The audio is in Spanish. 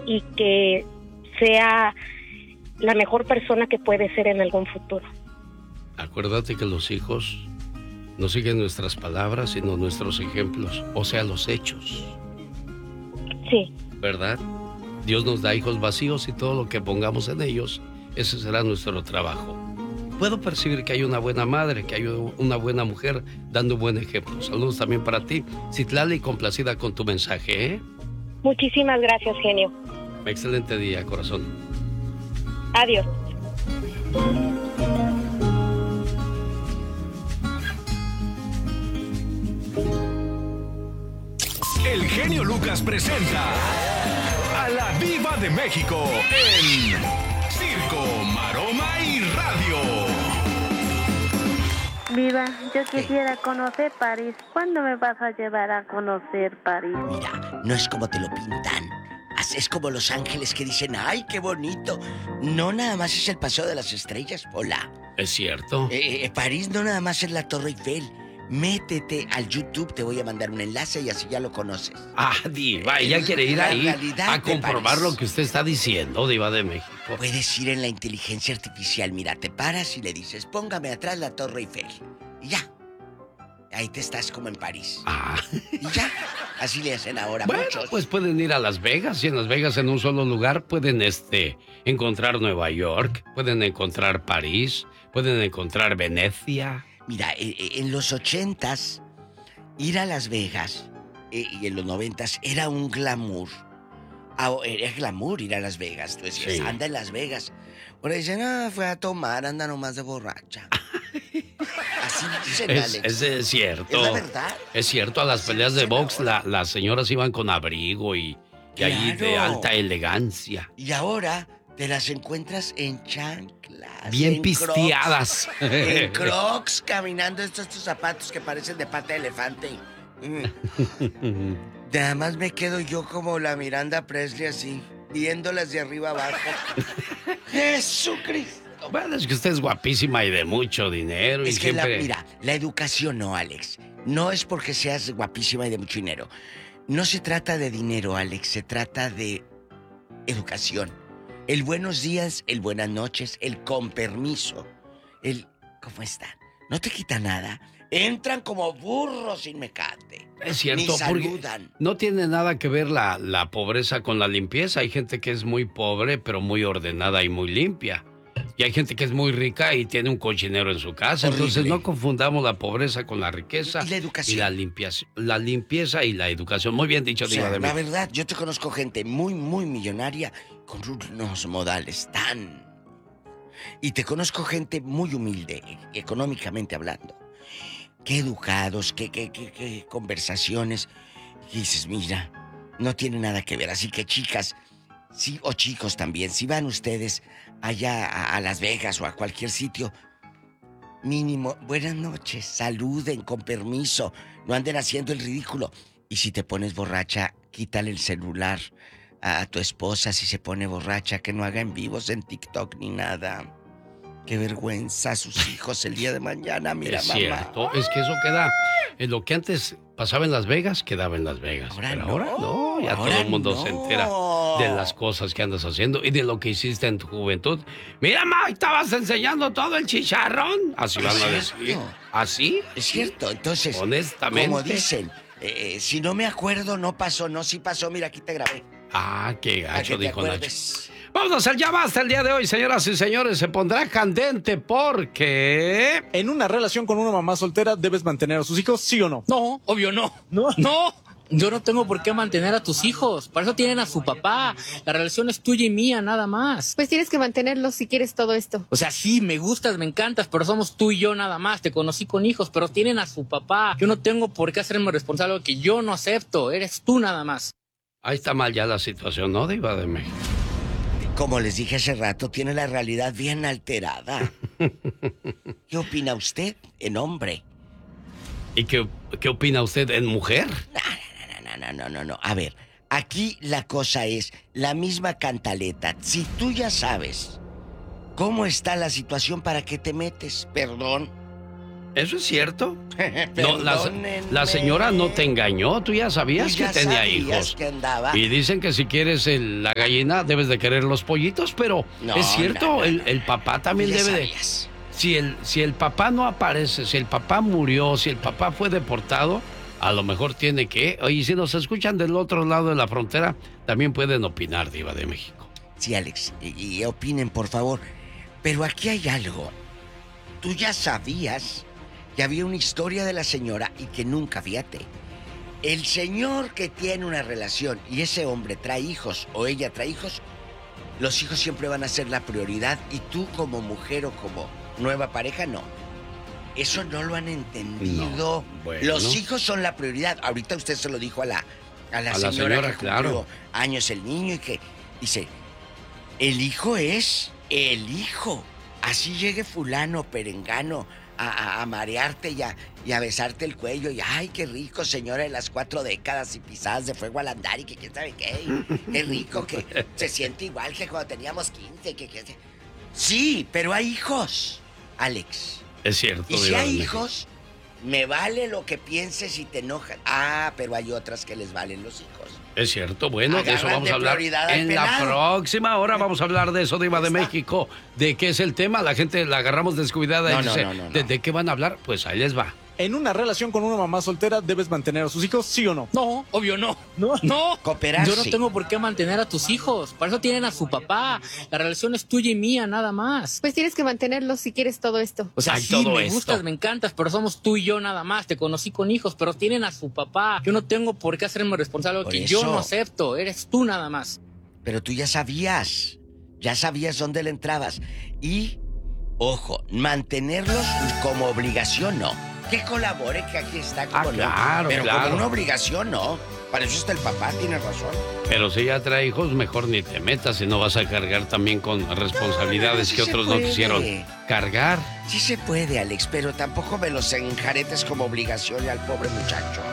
y que sea la mejor persona que puede ser en algún futuro. Acuérdate que los hijos no siguen nuestras palabras, sino nuestros ejemplos, o sea, los hechos. Sí. ¿Verdad? Dios nos da hijos vacíos y todo lo que pongamos en ellos, ese será nuestro trabajo. Puedo percibir que hay una buena madre, que hay una buena mujer dando un buen ejemplo. Saludos también para ti, Citlali, complacida con tu mensaje, ¿eh? Muchísimas gracias, genio. Excelente día, corazón. Adiós. El genio Lucas presenta a la Diva de México en Circo, Maroma y Radio. Viva, yo quisiera conocer París. ¿Cuándo me vas a llevar a conocer París? Mira, no es como te lo pintan. Es como Los Ángeles que dicen, ¡ay, qué bonito! No nada más es el Paseo de las Estrellas, Pola. Es cierto. París no nada más es la Torre Eiffel. Métete al YouTube, te voy a mandar un enlace y así ya lo conoces. Ah, Diva, ella quiere ir ahí a comprobar lo que usted está diciendo, Diva de México. Puedes ir en la inteligencia artificial, mira, te paras y le dices, póngame atrás la Torre Eiffel. Y ya. Ahí te estás como en París. Ah. Y ya. Así le hacen ahora bueno, muchos. Pues pueden ir a Las Vegas y en Las Vegas en un solo lugar pueden encontrar Nueva York, pueden encontrar París, pueden encontrar Venecia. Mira, en los 80s, ir a Las Vegas y en los 90s era un glamour. Era glamour ir a Las Vegas. Tú decías, sí, anda en Las Vegas. Ahora dicen, fue a tomar, anda nomás de borracha. Así dicen, Alex. Es cierto. ¿Es la verdad? Es cierto, a las peleas de box las señoras iban con abrigo y claro, ahí de alta elegancia. Y ahora te las encuentras en chanclas. Bien en pisteadas. Crocs, en Crocs, caminando estos zapatos que parecen de pata de elefante. Nada más me quedo yo como la Miranda Presley así, viéndolas de arriba abajo. ¡Jesucristo! Bueno, es que usted es guapísima y de mucho dinero. Es y que siempre... mira, la educación no, Alex. No es porque seas guapísima y de mucho dinero. No se trata de dinero, Alex. Se trata de educación. El buenos días, el buenas noches, el con permiso. El ¿cómo están? No te quita nada. Entran como burros sin mecate. Es cierto, ni saludan. No tiene nada que ver la pobreza con la limpieza. Hay gente que es muy pobre, pero muy ordenada y muy limpia. Y hay gente que es muy rica y tiene un cochinero en su casa. Horrible. Entonces no confundamos la pobreza con la riqueza. Y la educación. Y la limpieza y la educación. Muy bien dicho, Diva de la México. verdad, yo te conozco gente muy, muy millonaria con unos modales tan... Y te conozco gente muy humilde, económicamente hablando. Qué educados, qué conversaciones. Y dices, mira, no tiene nada que ver. Así que chicas, sí, o chicos también, si van ustedes allá a Las Vegas o a cualquier sitio, mínimo, buenas noches, saluden con permiso, no anden haciendo el ridículo. Y si te pones borracha, quítale el celular a tu esposa si se pone borracha, que no haga en vivos en TikTok ni nada. Qué vergüenza a sus hijos el día de mañana, mira, es mamá. cierto, es que eso queda. En lo que antes pasaba en Las Vegas, quedaba en Las Vegas. Pero ahora no, ya todo el mundo se entera de las cosas que andas haciendo y de lo que hiciste en tu juventud. Mira, ma, estabas enseñando todo el chicharrón. Así van a decir. ¿Así? Es cierto, entonces, honestamente. como dicen, si no me acuerdo, no pasó, no, sí pasó, mira, aquí te grabé. Ah, qué gacho, dijo Nacho. Acuerdes. Vamos a hacer ya basta el día de hoy, señoras y señores. Se pondrá candente porque... En una relación con una mamá soltera, ¿debes mantener a sus hijos, sí o no? No, obvio no. ¿No? ¡No! Yo no tengo por qué mantener a tus hijos. Para eso tienen a su papá. La relación es tuya y mía, nada más. Pues tienes que mantenerlos si quieres todo esto. O sea, sí, me gustas, me encantas, pero somos tú y yo nada más. Te conocí con hijos, pero tienen a su papá. Yo no tengo por qué hacerme responsable de lo que yo no acepto. Eres tú nada más. Ahí está mal ya la situación, ¿no, Diva de México? Como les dije hace rato, tiene la realidad bien alterada. ¿Qué opina usted en hombre? ¿Y qué opina usted en mujer? No. A ver, aquí la cosa es la misma cantaleta. Si tú ya sabes cómo está la situación, ¿para qué te metes? Perdón. ¿Eso es cierto? No, Perdónenme. la señora no te engañó, tú ya sabías Tú ya que tenía sabías hijos. que andaba. Y dicen que si quieres la gallina, debes de querer los pollitos, pero No, es cierto, no. el papá también Ya debe de... sabías. Si el papá no aparece, si el papá murió, si el papá fue deportado, a lo mejor tiene que... Oye, si nos escuchan del otro lado de la frontera, también pueden opinar, Diva de México. Sí, Alex, y opinen, por favor. Pero aquí hay algo. Tú ya sabías que había una historia de la señora y que nunca, fíjate. El señor que tiene una relación y ese hombre trae hijos o ella trae hijos, los hijos siempre van a ser la prioridad y tú como mujer o como nueva pareja, no. Eso no lo han entendido. No, bueno. Los hijos son la prioridad. Ahorita usted se lo dijo a la señora que cumplió claro. años el niño y que dice, el hijo es el hijo. Así llegue fulano, perengano, a marearte y a besarte el cuello. Y ay, qué rico, señora de las 4 décadas y pisadas de fuego al andar y que quién sabe qué. Qué rico que se siente igual que cuando teníamos 15. Sí, pero hay hijos, Alex. Es cierto, Y si Diva de hay México. hijos, me vale lo que pienses y te enojas. Ah, pero hay otras que les valen los hijos. Es cierto, bueno, de eso Agarran vamos de a hablar prioridad al en la pelado. próxima hora. Vamos a hablar de eso, Diva de México. ¿De qué es el tema? La gente la agarramos descuidada y No, dice, no. ¿de qué van a hablar? Pues ahí les va. En una relación con una mamá soltera, ¿debes mantener a sus hijos, sí o no? No, obvio no. No. No. Cooperar, Yo no sí. tengo por qué mantener a tus hijos. Para eso tienen a su papá. La relación es tuya y mía, nada más. Pues tienes que mantenerlos si quieres todo esto. O sea, Hay sí, todo me esto. gustas, me encantas, pero somos tú y yo nada más. Te conocí con hijos, pero tienen a su papá. Yo no tengo por qué hacerme responsable de lo Por que eso. yo no acepto. Eres tú nada más. Pero tú ya sabías dónde le entrabas. Y, ojo, mantenerlos como obligación, no. Que colabore, que aquí está como no. Claro, Pero claro. como una obligación, no. Para eso está el papá, tienes razón. Pero si ya trae hijos, mejor ni te metas, si no vas a cargar también con responsabilidades sí que se otros no puede. quisieron cargar. Sí se puede, Alex, pero tampoco me los enjaretes como obligación al pobre muchacho.